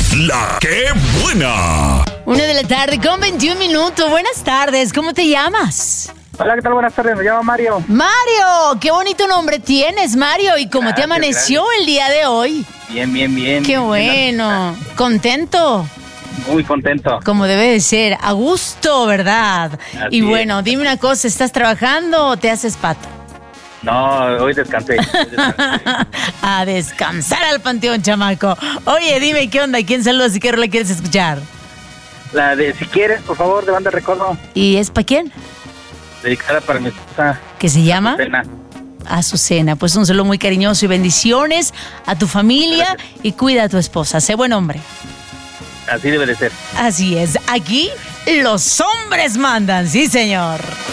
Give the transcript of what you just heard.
La que buena. 1:00 con 21 minutos. Buenas tardes, ¿cómo te llamas? Hola, ¿qué tal? Buenas tardes, me llamo Mario. Mario, qué bonito nombre tienes, Mario. ¿Y cómo te amaneció el día de hoy? Bien. Qué bueno. ¿Contento? Muy contento. Como debe de ser, a gusto, ¿verdad? Así Y bueno, es. dime una cosa, ¿estás trabajando o te haces pato? No, hoy descansé. A descansar al panteón, chamaco. Oye, dime, ¿qué onda? ¿Quién saludas y qué rola quieres escuchar? La de Si Quieres, por favor, de Banda Recodo. ¿Y es para quién? Dedicada para mi esposa. ¿Qué se llama? Cena. Azucena. Pues un saludo muy cariñoso y bendiciones a tu familia. Gracias. Y cuida a tu esposa. Sé buen hombre. Así debe de ser. Así es. Aquí los hombres mandan. Sí, señor.